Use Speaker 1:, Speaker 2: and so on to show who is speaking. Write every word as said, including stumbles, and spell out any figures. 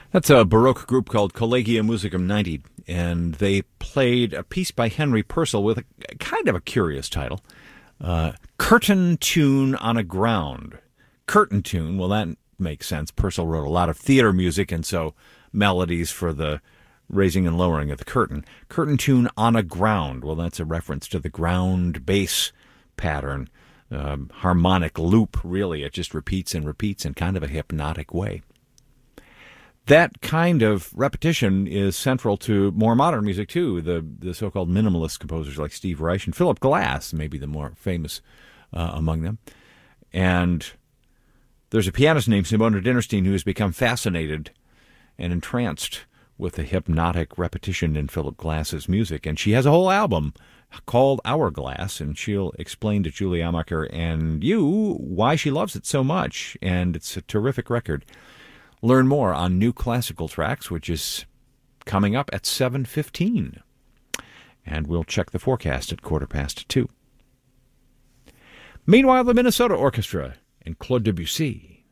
Speaker 1: That's a Baroque group called Collegia Musicum ninety, and they played a piece by Henry Purcell with a, kind of a curious title, uh, Curtain Tune on a Ground. Curtain tune, well, that makes sense. Purcell wrote a lot of theater music, and so melodies for the raising and lowering of the curtain. Curtain tune on a ground, well, that's a reference to the ground bass pattern. Um, harmonic loop, really. It just repeats and repeats in kind of a hypnotic way. That kind of repetition is central to more modern music, too. The the so-called minimalist composers like Steve Reich and Philip Glass, maybe the more famous uh, among them. And there's a pianist named Simona Dinnerstein who has become fascinated and entranced with the hypnotic repetition in Philip Glass's music. And she has a whole album called Hourglass, and she'll explain to Julie Amacher and you why she loves it so much. And it's a terrific record. Learn more on New Classical Tracks, which is coming up at seven fifteen. And we'll check the forecast at quarter past two. Meanwhile, the Minnesota Orchestra and Claude Debussy.